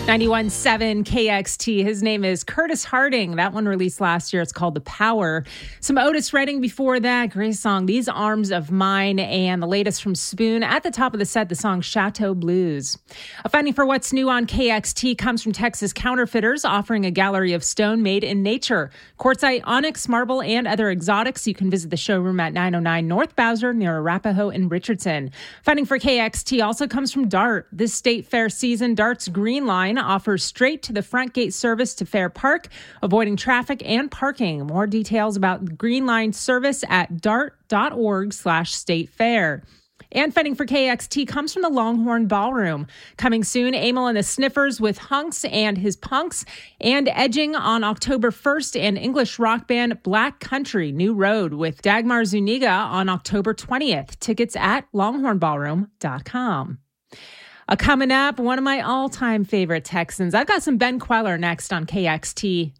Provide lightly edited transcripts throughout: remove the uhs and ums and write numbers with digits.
91.7 KXT. His name is Curtis Harding. That one released last year. It's called The Power. Some Otis Redding before that. Great song, These Arms of Mine. And the latest from Spoon. At the top of the set, the song Chateau Blues. A finding for what's new on KXT comes from Texas Counterfeiters, offering a gallery of stone made in nature. Quartzite, onyx, marble, and other exotics. You can visit the showroom at 909 North Bowser near Arapahoe and Richardson. Finding for KXT also comes from DART. This state fair season, DART's Green Line offers straight to the front gate service to Fair Park, avoiding traffic and parking. More details about the Green Line service at dart.org/state fair. And funding for KXT comes from the Longhorn Ballroom. Coming soon, Emil and the Sniffers with Hunks and His Punks, and Edging on October 1st, and English rock band Black Country New Road with Dagmar Zuniga on October 20th. Tickets at longhornballroom.com. Coming up, one of my all-time favorite Texans. I've got some Ben Queller next on KXT.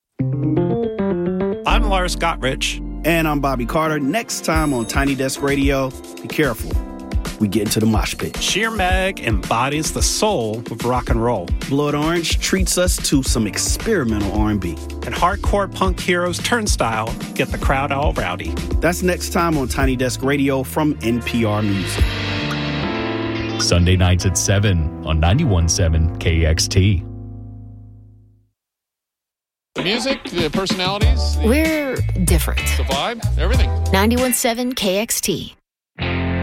I'm Lars Gottrich. And I'm Bobby Carter. Next time on Tiny Desk Radio, be careful. We get into the mosh pit. Sheer Mag embodies the soul of rock and roll. Blood Orange treats us to some experimental R&B. And hardcore punk heroes Turnstile get the crowd all rowdy. That's next time on Tiny Desk Radio from NPR Music. Sunday nights at 7 on 91.7 KXT. The music, the personalities. We're different. The vibe, everything. 91.7 KXT.